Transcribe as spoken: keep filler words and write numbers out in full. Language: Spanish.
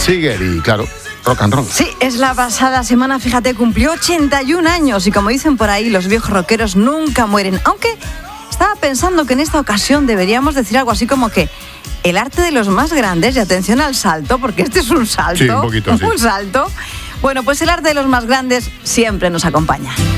Seeger y, claro, rock and roll. Sí, es la pasada semana, fíjate, cumplió ochenta y un años y como dicen por ahí, los viejos rockeros nunca mueren. Aunque estaba pensando que en esta ocasión deberíamos decir algo así como que el arte de los más grandes, y atención al salto, porque este es un salto, sí, un poquito, sí. un salto. Bueno, pues el arte de los más grandes siempre nos acompaña.